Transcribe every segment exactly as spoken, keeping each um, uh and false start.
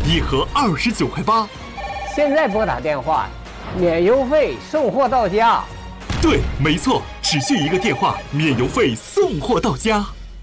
一盒二十九块八。 现在拨打电话，免邮费，送货到家。 对，没错，只需一个电话，免邮费，送货到家。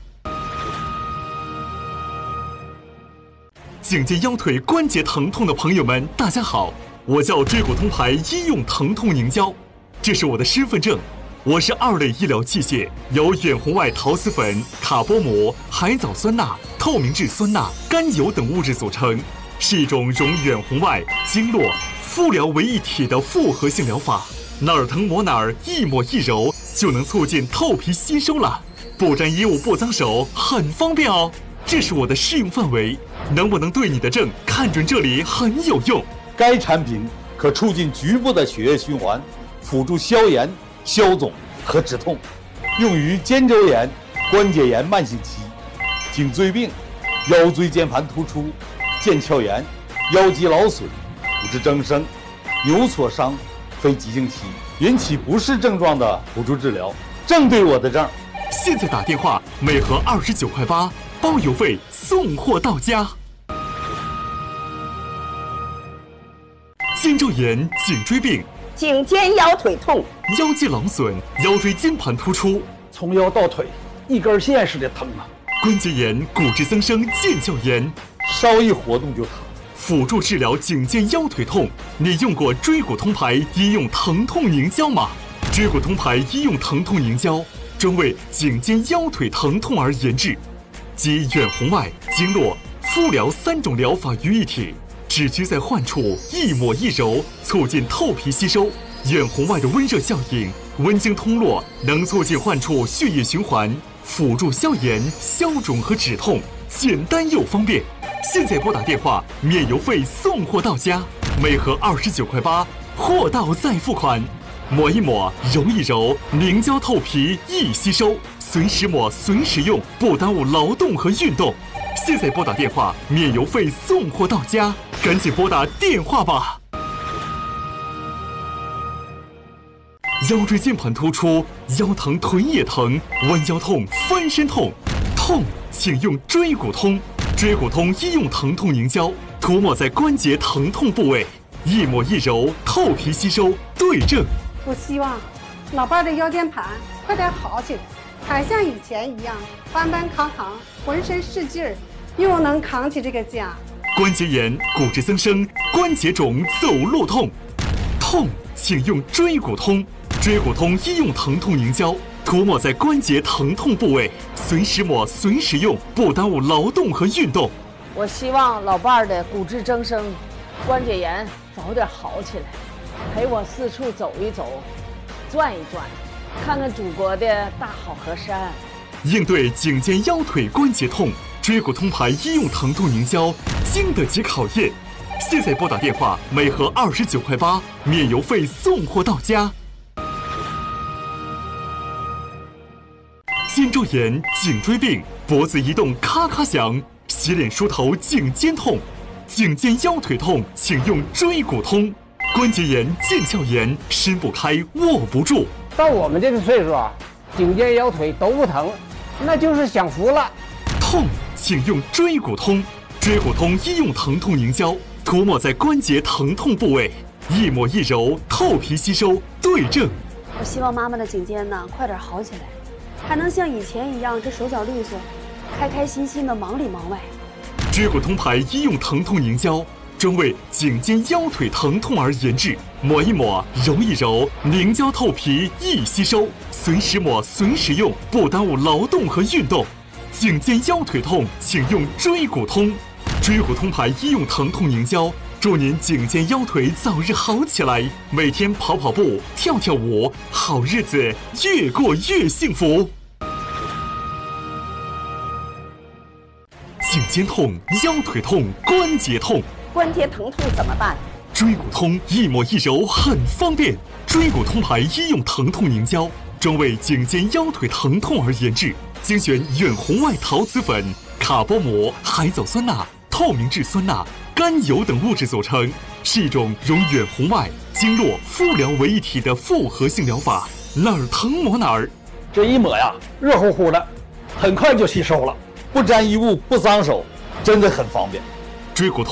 颈肩腰腿关节疼痛的朋友们，大家好，我叫椎骨通牌医用疼痛凝胶，这是我的身份证。我是二类医疗器械，由远红外陶瓷粉、卡波膜、海藻酸钠、透明质酸钠、甘油等物质组成，是一种融远红外、经络、敷疗为一体的复合性疗法。哪儿疼抹哪儿，一抹一揉就能促进透皮吸收了，不沾衣物不脏手，很方便哦。这是我的适用范围，能不能对你的症看准这里很有用。 该产品可促进局部的血液循环，辅助消炎、消肿和止痛，用于肩周炎、关节炎慢性期、颈椎病、腰椎间盘突出、腱鞘炎、腰肌劳损、骨质增生、扭挫伤、非急性期引起不适症状的辅助治疗，正对我的症。 现在打电话，每盒二十九块八，包邮费，送货到家。肩周炎、颈椎病、 颈肩腰腿痛、 腰肌劳损、腰椎间盘突出， 从腰到腿一根线似的疼啊！ 关节炎、骨质增生、腱鞘炎， 稍一活动就疼。 辅助治疗颈肩腰腿痛，你用过椎骨通牌医用疼痛凝胶吗？椎骨通牌医用疼痛凝胶专为颈肩腰腿疼痛而研制，集远红外、经络、敷疗三种疗法于一体，只需在患处一抹一揉，促进透皮吸收。远红外的温热效应，温经通络，能促进患处血液循环，辅助消炎、消肿和止痛，简单又方便。现在拨打电话，免邮费，送货到家，每盒二十九块八，货到再付款。抹一抹，揉一揉，凝胶透皮易吸收，随时抹随时用，不耽误劳动和运动。现在拨打电话，免邮费，送货到家，赶紧拨打电话吧。腰椎间盘突出，腰疼臀也疼，弯腰痛、翻身痛，痛请用椎骨通。椎骨通医用疼痛凝胶，涂抹在关节疼痛部位，一抹一揉，透皮吸收，对症。 我希望老伴的腰间盘快点好起来，还像以前一样搬搬扛扛，浑身是劲儿，又能扛起这个家。 关节炎、骨质增生、关节肿、走路痛，痛请用椎骨通。椎骨通医用疼痛凝胶，涂抹在关节疼痛部位，随时抹随时用，不耽误劳动和运动。 我希望老伴儿的骨质增生、关节炎早点好起来，陪我四处走一走，转一转，看看祖国的大好河山。 应对颈肩腰腿关节痛，椎骨通牌医用疼痛凝胶经得起考验。现在拨打电话，每盒二十九块八，免邮费，送货到家。肩周炎、颈椎病、脖子移动咔咔响，洗脸梳头颈肩痛，颈肩腰腿痛请用椎骨通。关节炎、腱鞘炎，伸不开握不住。 到我们这个岁数啊，颈肩腰腿都不疼，那就是享福了。 痛请用椎骨通。椎骨通医用疼痛凝胶，涂抹在关节疼痛部位，一抹一揉，透皮吸收，对症。 我希望妈妈的颈肩呢快点好起来，还能像以前一样这手脚利索，开开心心的忙里忙外。 椎骨通牌医用疼痛凝胶专为颈肩腰腿疼痛而研制，抹一抹，揉一揉，凝胶透皮易吸收，随时抹随时用，不耽误劳动和运动。颈肩腰腿痛请用椎骨通。椎骨通牌医用疼痛凝胶，祝您颈肩腰腿早日好起来，每天跑跑步、跳跳舞，好日子越过越幸福。颈肩痛、腰腿痛、关节痛， 关节疼痛怎么办？ 椎骨通一抹一揉很方便。椎骨通牌医用疼痛凝胶，专为颈肩腰腿疼痛而研制，精选远红外陶瓷粉、卡波膜、海藻酸钠、透明质酸钠、甘油等物质组成，是一种融远红外、经络、敷疗为一体的复合性疗法，哪儿疼抹哪儿。 这一抹呀，热乎乎的，很快就吸收了， 不沾衣物不脏手，真的很方便。 椎骨通